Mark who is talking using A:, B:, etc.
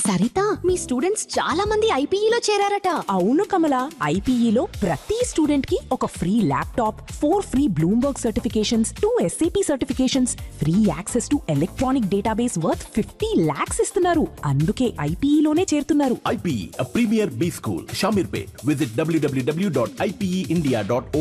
A: సరిత మీ students చాలా మంది ఐపీఈలో చేరారట.
B: అవును కమల, ఐపీఈలో ప్రతి స్టూడెంట్ కి ఒక free laptop, 4 free Bloomberg certifications, 2 SAP certifications, free access to electronic database worth 50 lakhs ఇస్తున్నారు. అందుకే ఐపీఈలోనే చేరుతున్నారు.
C: IPE, a premier B school, Shamirpet. Visit www.ipeindia.org.